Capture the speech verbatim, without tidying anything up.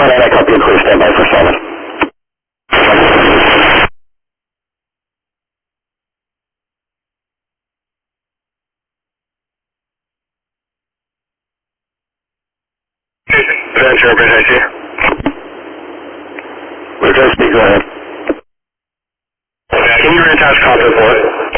I copy and clear, stand by for seven. Ventura, Bridge I C. Bridge I C, go ahead. Yeah, can you reattach conference one?